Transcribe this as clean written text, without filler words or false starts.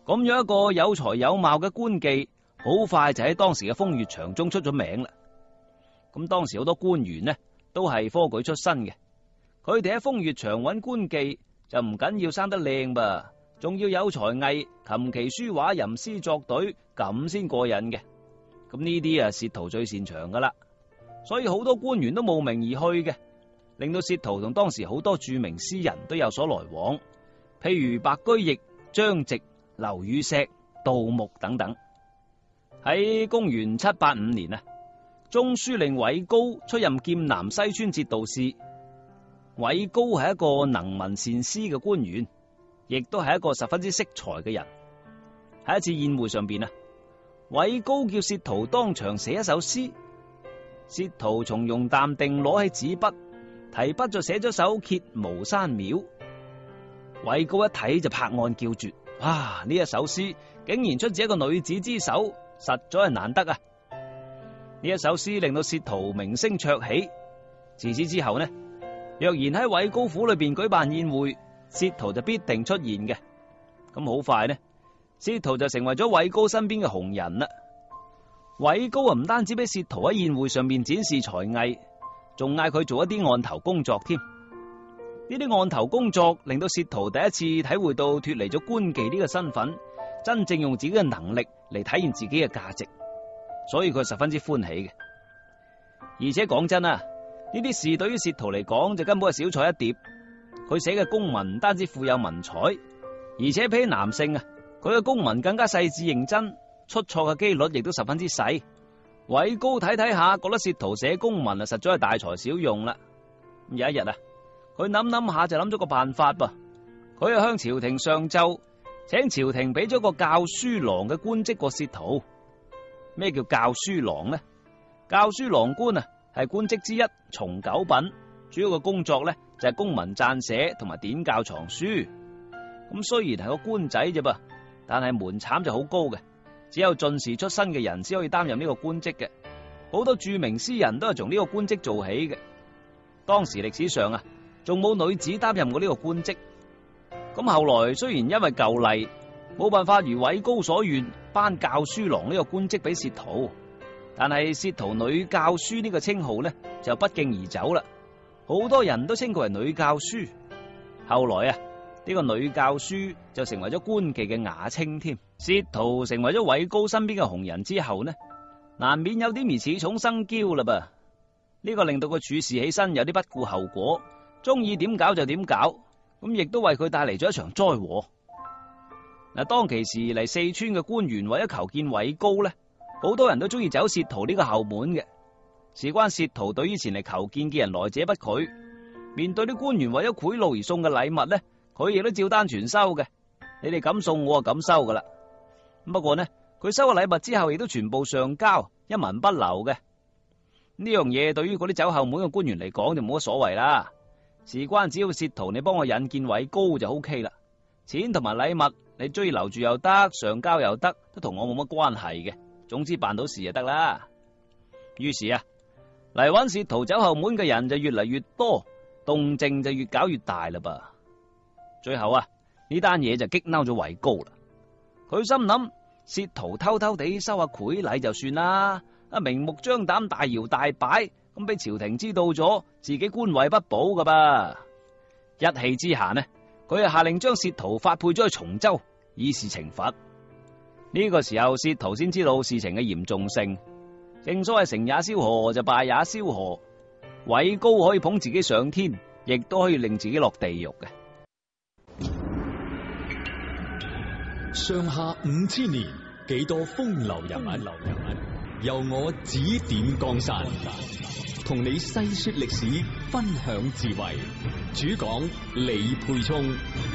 咁樣一個有才有貌嘅官妓，好快就喺當時嘅風月場中出咗名啦。咁當時好多官員呢，都係科舉出身嘅，佢哋喺風月場揾官妓就唔緊要生得靚噃，仲要有才藝，琴棋書畫、吟詩作對，咁先過癮嘅。咁呢啲啊，薛濤最擅長噶啦，所以好多官員都慕名而去嘅，令到薛濤同當時好多著名詩人都有所來往，譬如白居易、張籍、劉禹錫、杜牧等等。喺公元785年啊，中書令韋皋出任劍南西川節度使。韋皋係一個能文善詩嘅官員，亦都係一個十分之識才嘅人。喺一次宴會上邊啊，韋皋叫薛濤當場寫一首詩，薛濤從容淡定攞起紙筆，提筆就寫咗首《揭廬山廟》。韋皋一睇就拍案叫絕，哇！呢一首詩竟然出自一個女子之手，實在係難得啊！呢一首詩令到薛濤名聲鵲起。自此之後呢，若然喺韋皋府裏邊舉辦宴會，薛濤就必定出現嘅。咁好快呢，薛濤就成為咗韋皋身邊嘅紅人啦。韋皋唔單止俾薛濤喺宴會上面展示才藝，仲嗌佢做一啲案頭工作添。呢啲案頭工作令到薛濤第一次體會到脫離咗官妓呢個身份，真正用自己嘅能力嚟體現自己嘅價值，所以佢十分之歡喜嘅。而且講真啊，呢啲事對於薛濤嚟講就根本係小菜一碟。佢寫嘅公文唔單止富有文采，而且比起男性啊，佢嘅公文更加細緻認真，出錯嘅幾率亦都十分之細。韋皋睇睇下，覺得薛濤寫公文啊，實在係大材小用啦。有一日啊，佢諗下就諗咗個辦法噃，佢就向朝廷上奏，請朝廷俾咗個校書郎嘅官職過薛濤。咩叫校書郎呢？校書郎官啊，係官職之一，從九品，主要嘅工作呢就係公文撰寫同埋典教藏書。咁雖然係個官仔啫噃，但係門檻就好高嘅，只有進士出身嘅人先可以擔任呢個官職嘅。好多著名詩人都係從呢個官職做起嘅。當時歷史上啊，仲冇女子擔任過呢個官職。咁後來雖然因為舊例冇辦法如韋皋所願頒校書郎呢個官職俾薛濤，但係薛濤女教書呢個稱號呢就不脛而走啦。好多人都稱佢為女教書。後來啊，呢個女教書就成為咗官妓嘅雅稱添。薛濤成為咗韋皋身邊嘅紅人之後呢，難免有啲兒恃寵生驕啦噃。呢個令到佢處事起身有啲不顧後果，中意點搞就點搞，咁亦都為佢帶嚟咗一場災禍。嗱，當其時嚟四川嘅官員為咗求見韋皋呢，好多人都中意走薛濤呢個後門嘅。事關薛濤對以前嚟求見嘅人來者不拒，面對啲官員為咗賄賂而送嘅禮物呢，佢亦都照單全收嘅。你哋咁送，我就咁收噶啦。不過呢，佢收咗禮物之後，亦都全部上交，一文不留嘅。呢樣嘢對於嗰啲走後門嘅官員嚟講就冇乜所謂啦。事關只要薛濤你幫我引見韋皋就 OK 啦。錢同埋禮物你中意留住又得，上交又得，都同我冇乜關係嘅。總之辦到事就得啦。於是啊，嚟揾薛濤走後門嘅人就越嚟越多，動靜就越搞越大啦噃。最後啊，呢單嘢就激嬲咗韋皋啦。佢心諗，薛濤偷偷地收下賄禮就算啦，明目張膽大搖大擺，咁俾朝廷知道咗，自己官位不保噶噃。一氣之下呢，佢就下令將薛濤發配咗去松州，以示懲罰。呢個時候薛濤先知道事情嘅嚴重性。正所謂成也蕭何就敗也蕭何，韋皋可以捧自己上天，亦都可以令自己落地獄嘅。 上下5000年，幾多風流人物，由我指點江山，同你細說歷史，分享智慧。主講李沛聰。